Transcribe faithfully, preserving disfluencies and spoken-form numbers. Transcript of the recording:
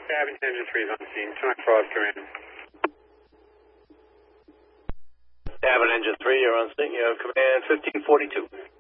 Cabin Engine three is on scene. Tonight Frost command. Cabin Engine three, you're on scene. You have command fifteen forty-two.